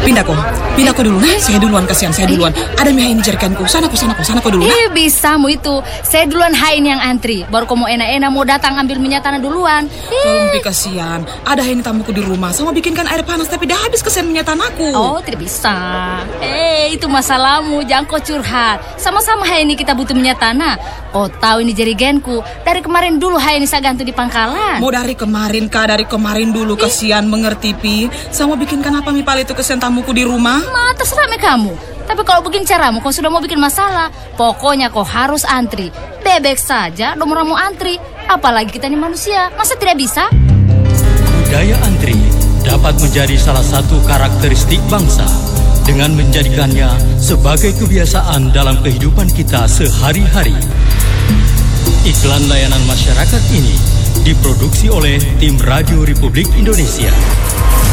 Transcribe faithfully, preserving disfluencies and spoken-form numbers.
Pindah kok, pindah kok dulu. Nah, saya duluan, kasihan saya duluan. Ada mie ini jerikanku. Sana kok, sana kok, sana kok dulu. Nah. Eh, bisa mu itu. Saya duluan hain yang antri. Baru kamu enak-enak mau datang ambil minyak tanah duluan. Tolong Pi, kasihan. Ada ini tamuku di rumah. Saya mau bikinkan air panas tapi dah habis kesian minyak tanahku. Oh, tidak bisa. Eh, itu masalahmu. Jangan kau curhat. Sama-sama hai ini kita butuh minyak tanah. Oh, tahu ini jerigenku. Dari kemarin dulu hai ini saya gantung di pangkalan. Mau dari kemarin kah? Dari kemarin dulu, kasihan, mengerti Pi. Saya mau bikinkan apa mi pal itu kesian tamuku di rumah. Ma, terserah me kamu. Tapi kalau begini caramu, kau sudah mau bikin masalah. Pokoknya kau harus antri. Bebek saja, nomor mau antri. Apalagi kita ini manusia, masa tidak bisa? Budaya antri dapat menjadi salah satu karakteristik bangsa dengan menjadikannya sebagai kebiasaan dalam kehidupan kita sehari-hari. Iklan layanan masyarakat ini diproduksi oleh tim Radio Republik Indonesia.